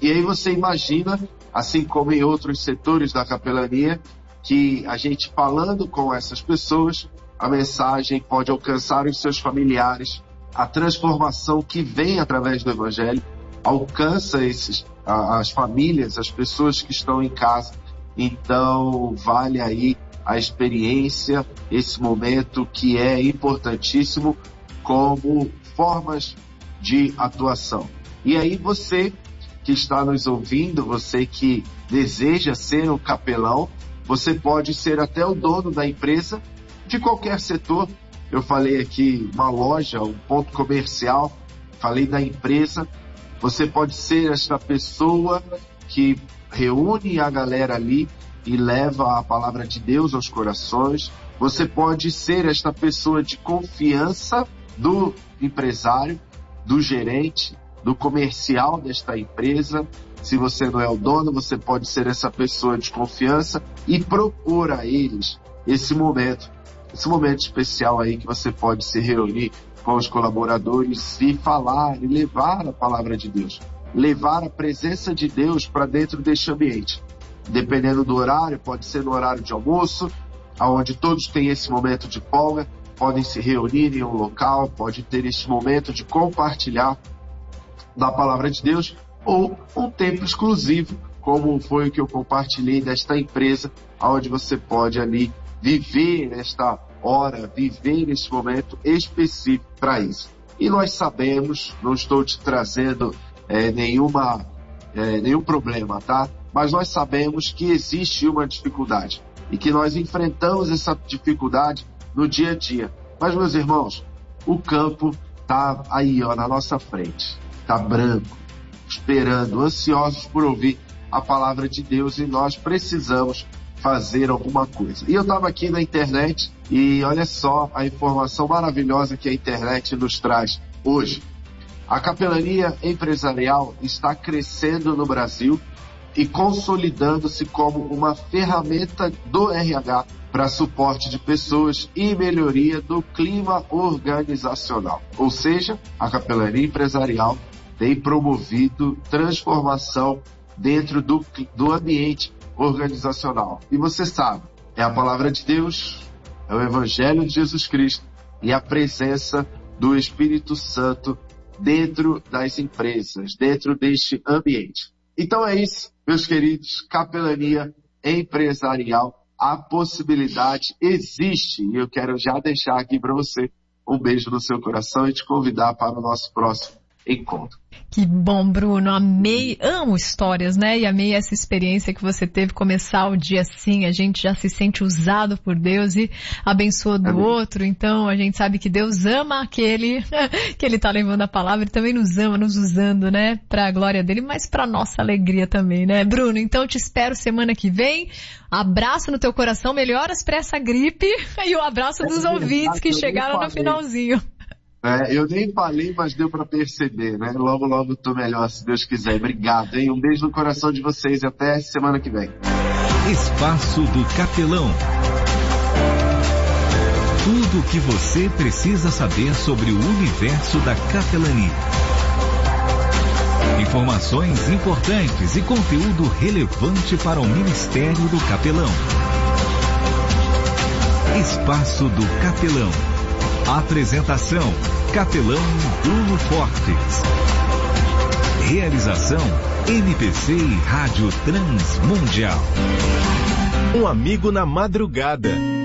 E aí você imagina, assim como em outros setores da capelania, que a gente falando com essas pessoas, a mensagem pode alcançar os seus familiares, a transformação que vem através do Evangelho alcança as famílias, as pessoas que estão em casa. Então, vale aí a experiência, esse momento que é importantíssimo como formas de atuação. E aí você que está nos ouvindo, você que deseja ser um capelão, você pode ser até o dono da empresa de qualquer setor. Eu falei aqui uma loja, um ponto comercial, falei da empresa. Você pode ser esta pessoa que reúne a galera ali e leva a palavra de Deus aos corações. Você pode ser esta pessoa de confiança do empresário, do gerente, do comercial desta empresa. Se você não é o dono, você pode ser essa pessoa de confiança e propor a eles esse momento especial aí que você pode se reunir com os colaboradores e falar e levar a palavra de Deus, levar a presença de Deus para dentro deste ambiente. Dependendo do horário, pode ser no horário de almoço, onde todos têm esse momento de folga, podem se reunir em um local, pode ter esse momento de compartilhar da palavra de Deus, ou um tempo exclusivo, como foi o que eu compartilhei desta empresa, onde você pode ali viver esta hora, viver esse momento específico para isso. E nós sabemos, não estou te trazendo nenhum problema, tá? Mas nós sabemos que existe uma dificuldade e que nós enfrentamos essa dificuldade no dia a dia. Mas, meus irmãos, o campo tá aí, ó, na nossa frente. Tá branco, esperando, ansiosos por ouvir a palavra de Deus, e nós precisamos fazer alguma coisa. E eu estava aqui na internet e olha só a informação maravilhosa que a internet nos traz hoje. A capelania empresarial está crescendo no Brasil e consolidando-se como uma ferramenta do RH para suporte de pessoas e melhoria do clima organizacional. Ou seja, a capelania empresarial tem promovido transformação dentro do ambiente organizacional. E você sabe, é a palavra de Deus, é o Evangelho de Jesus Cristo e a presença do Espírito Santo dentro das empresas, dentro deste ambiente. Então é isso, meus queridos, capelania empresarial, a possibilidade existe, e eu quero já deixar aqui para você um beijo no seu coração e te convidar para o nosso próximo encontro. Que bom, Bruno, amei, amo histórias, né? E amei essa experiência que você teve, começar o dia assim, a gente já se sente usado por Deus e abençoa do outro, então a gente sabe que Deus ama aquele que Ele tá levando a palavra e também nos ama, nos usando, né? Pra glória dEle, mas pra nossa alegria também, né? Bruno, então te espero semana que vem, abraço no teu coração, melhoras pra essa gripe e o abraço dos ouvintes que chegaram no finalzinho. Eu nem falei, mas deu para perceber, né? Logo, logo tô melhor, se Deus quiser. Obrigado, hein? Um beijo no coração de vocês e até semana que vem. Espaço do Capelão. Tudo o que você precisa saber sobre o universo da capelania. Informações importantes e conteúdo relevante para o Ministério do Capelão. Espaço do Capelão. Apresentação: Capelão Bruno Fortes. Realização: MPC e Rádio Transmundial. Um amigo na madrugada.